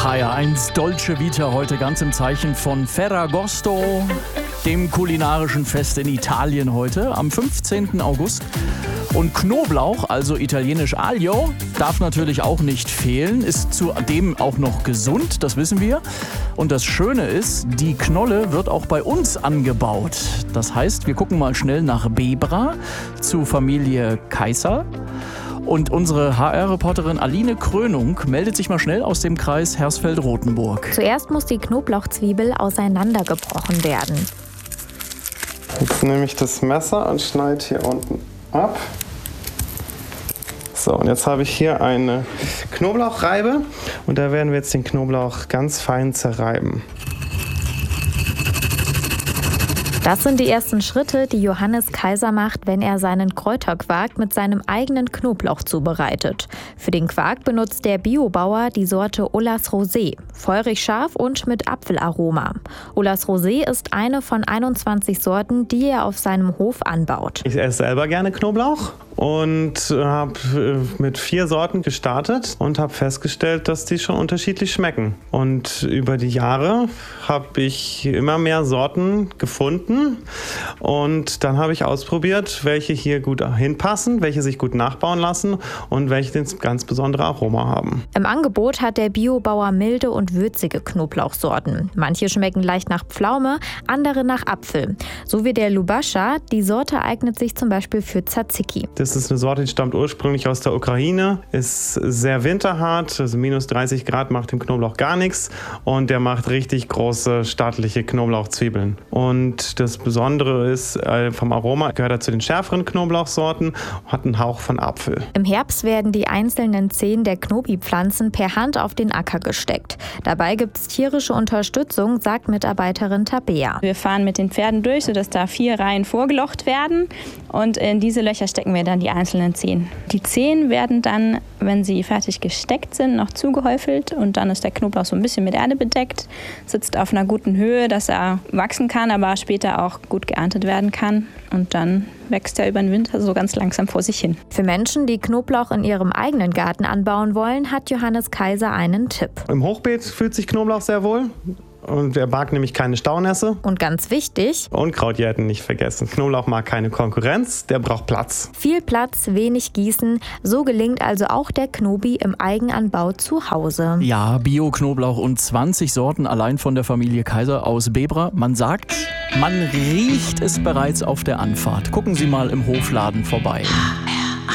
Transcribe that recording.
HR1 Dolce Vita heute ganz im Zeichen von Ferragosto, dem kulinarischen Fest in Italien heute am 15. August. Und Knoblauch, also italienisch Aglio, darf natürlich auch nicht fehlen, ist zudem auch noch gesund, das wissen wir. Und das Schöne ist, die Knolle wird auch bei uns angebaut. Das heißt, wir gucken mal schnell nach Bebra zu Familie Kaiser. Und unsere HR-Reporterin Aline Krönung meldet sich mal schnell aus dem Kreis Hersfeld-Rotenburg. Zuerst muss die Knoblauchzwiebel auseinandergebrochen werden. Jetzt nehme ich das Messer und schneide hier unten ab. So, und jetzt habe ich hier eine Knoblauchreibe und da werden wir jetzt den Knoblauch ganz fein zerreiben. Das sind die ersten Schritte, die Johannes Kaiser macht, wenn er seinen Kräuterquark mit seinem eigenen Knoblauch zubereitet. Für den Quark benutzt der Biobauer die Sorte Olas Rosé, feurig scharf und mit Apfelaroma. Olas Rosé ist eine von 21 Sorten, die er auf seinem Hof anbaut. Ich esse selber gerne Knoblauch und habe mit 4 Sorten gestartet und habe festgestellt, dass die schon unterschiedlich schmecken. Und über die Jahre habe ich immer mehr Sorten gefunden und dann habe ich ausprobiert, welche hier gut hinpassen, welche sich gut nachbauen lassen und welche ein ganz besondere Aroma haben. Im Angebot hat der Biobauer milde und würzige Knoblauchsorten. Manche schmecken leicht nach Pflaume, andere nach Apfel. So wie der Lubascha, die Sorte eignet sich zum Beispiel für Tzatziki. Das ist eine Sorte, die stammt ursprünglich aus der Ukraine, ist sehr winterhart, also minus 30 Grad macht dem Knoblauch gar nichts und der macht richtig große, stattliche Knoblauchzwiebeln. Und das Besondere ist, vom Aroma gehört er zu den schärferen Knoblauchsorten, hat einen Hauch von Apfel. Im Herbst werden die einzelnen Zehen der Knobi-Pflanzen per Hand auf den Acker gesteckt. Dabei gibt es tierische Unterstützung, sagt Mitarbeiterin Tabea. Wir fahren mit den Pferden durch, sodass da 4 Reihen vorgelocht werden und in diese Löcher stecken wir dann die einzelnen Zehen. Die Zehen werden dann, wenn sie fertig gesteckt sind, noch zugehäufelt und dann ist der Knoblauch so ein bisschen mit Erde bedeckt, sitzt auf einer guten Höhe, dass er wachsen kann, aber später auch gut geerntet werden kann und dann wächst er über den Winter so ganz langsam vor sich hin. Für Menschen, die Knoblauch in ihrem eigenen Garten anbauen wollen, hat Johannes Kaiser einen Tipp. Im Hochbeet fühlt sich Knoblauch sehr wohl. Und er mag nämlich keine Staunässe. Und ganz wichtig: Unkrautjäten nicht vergessen. Knoblauch mag keine Konkurrenz, der braucht Platz. Viel Platz, wenig Gießen. So gelingt also auch der Knobi im Eigenanbau zu Hause. Ja, Bio-Knoblauch und 20 Sorten allein von der Familie Kaiser aus Bebra. Man sagt, man riecht es bereits auf der Anfahrt. Gucken Sie mal im Hofladen vorbei.